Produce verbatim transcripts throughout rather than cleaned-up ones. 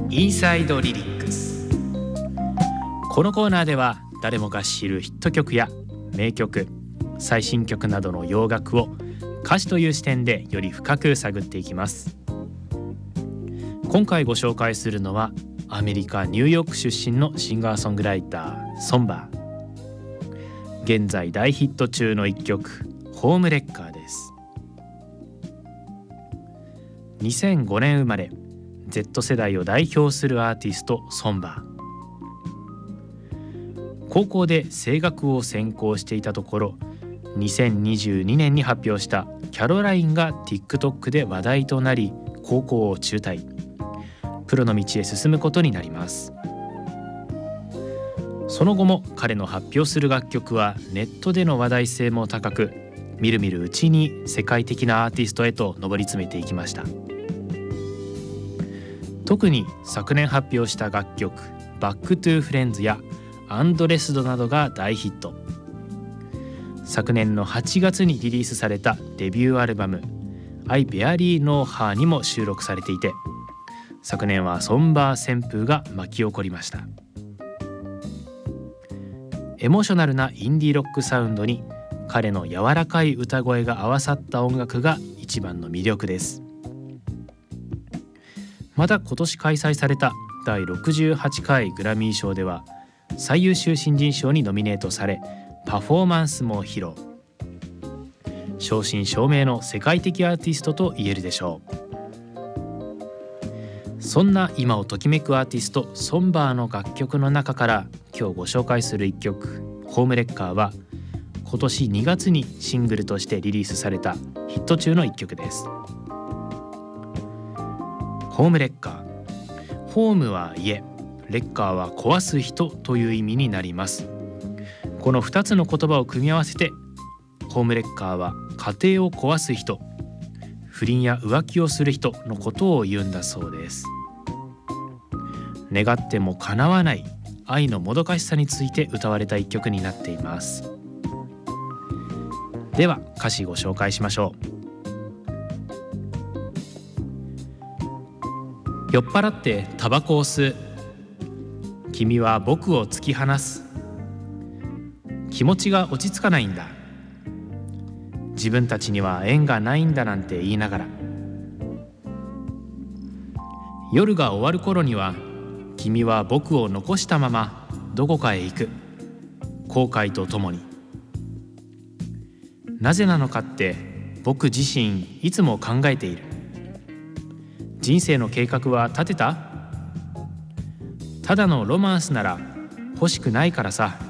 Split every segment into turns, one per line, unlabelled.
インサイドリリックス。このコーナーでは誰もが知るヒット曲や名曲、最新曲などの洋楽を歌詞という視点でより深く探っていきます。今回ご紹介するのはアメリカ・ニューヨーク出身のシンガーソングライターソンバー。現在大ヒット中の一曲ホームレッカーです。にせんごねん生まれ、 Z 世代を代表するアーティストソンバー。高校で声楽を専攻していたところ、にせんにじゅうにねんに発表したキャロラインが TikTok で話題となり、高校を中退、プロの道へ進むことになります。その後も彼の発表する楽曲はネットでの話題性も高く、みるみるうちに世界的なアーティストへと上り詰めていきました。特に昨年発表した楽曲バックトゥーフレンズやアンドレスドなどが大ヒット。昨年のはちがつにリリースされたデビューアルバム I Barely Know Her にも収録されていて、昨年はソンバー旋風が巻き起こりました。エモーショナルなインディーロックサウンドに彼の柔らかい歌声が合わさった音楽が一番の魅力です。また今年開催されただいろくじゅうはちかいグラミー賞では最優秀新人賞にノミネートされ、パフォーマンスも披露。正真正銘の世界的アーティストと言えるでしょう。そんな今をときめくアーティストソンバーの楽曲の中から今日ご紹介する一曲ホームレッカーは、今年にがつにシングルとしてリリースされたヒット中の一曲です。ホームレッカー。ホームは家、レッカーは壊す人という意味になります。このふたつの言葉を組み合わせて、ホームレッカーは家庭を壊す人、不倫や浮気をする人のことを言うんだそうです。願っても叶わない愛のもどかしさについて歌われた一曲になっています。では歌詞ご紹介しましょう。酔っ払ってタバコを吸う。君は僕を突き放す。気持ちが落ち着かないんだ。自分たちには縁がないんだなんて言いながら、夜が終わる頃には君は僕を残したままどこかへ行く。後悔とともに。なぜなのかって僕自身いつも考えている。人生の計画は立てた？ただのロマンスなら欲しくないからさ。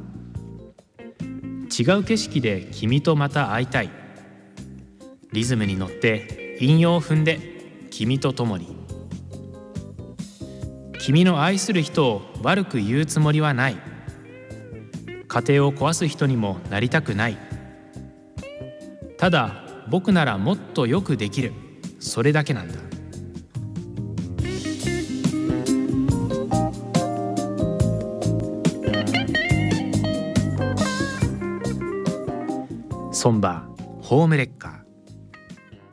違う景色で君とまた会いたい。リズムに乗って韻を踏んで君と共に。君の愛する人を悪く言うつもりはない。家庭を壊す人にもなりたくない。ただ僕ならもっとよくできる。それだけなんだ。ソンバー、ホームレッカー。